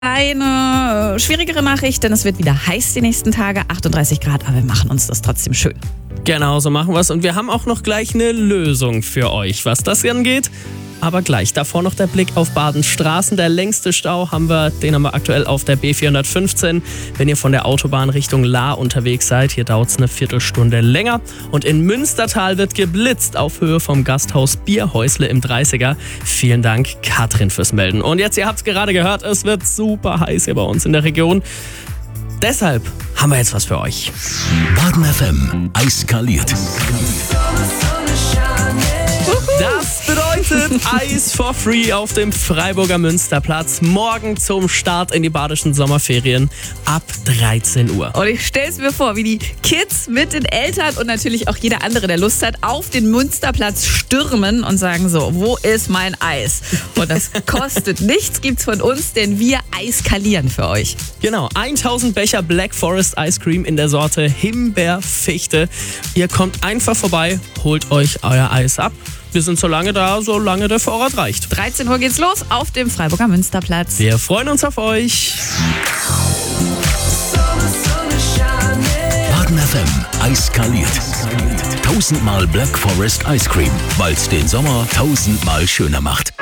Eine schwierigere Nachricht, denn es wird wieder heiß die nächsten Tage, 38 Grad, aber wir machen uns das trotzdem schön. Genau, so machen wir es. Und wir haben auch noch gleich eine Lösung für euch, was das angeht. Aber gleich, davor noch der Blick auf Badenstraßen. Der längste Stau den haben wir aktuell auf der B415. Wenn ihr von der Autobahn Richtung Lahr unterwegs seid, hier dauert es eine Viertelstunde länger. Und in Münstertal wird geblitzt auf Höhe vom Gasthaus Bierhäusle im 30er. Vielen Dank, Katrin, fürs Melden. Und jetzt, ihr habt es gerade gehört, es wird super heiß hier bei uns in der Region. Deshalb haben wir jetzt was für euch. Baden FM eiskaliert. Das bedeutet Eis for free auf dem Freiburger Münsterplatz. Morgen zum Start in die badischen Sommerferien ab 13 Uhr. Und ich stell's mir vor, wie die Kids mit den Eltern und natürlich auch jeder andere, der Lust hat, auf den Münsterplatz stürmen und sagen so, wo ist mein Eis? Und das kostet nichts, gibt's von uns, denn wir eiskalieren für euch. Genau, 1000 Becher Black Forest Ice Cream in der Sorte Himbeerfichte. Ihr kommt einfach vorbei, holt euch euer Eis ab. Wir sind so lange da, solange der Vorrat reicht. 13 Uhr geht's los auf dem Freiburger Münsterplatz. Wir freuen uns auf euch. Baden FM eiskaliert. 1000-mal Black Forest Ice Cream, weil's den Sommer 1000-mal schöner macht.